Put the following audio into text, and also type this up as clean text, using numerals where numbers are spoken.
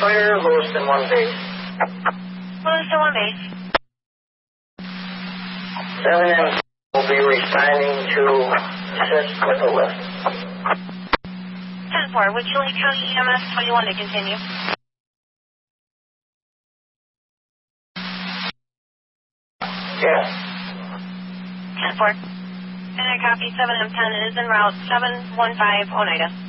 fire, Lewiston 1 base. Lewiston 1 base. 7M will be responding to assist with the lift. 10-4, would you like County EMS 21 to continue? Yes. 10-4. And I copy 7M10 is en route 715 Oneida.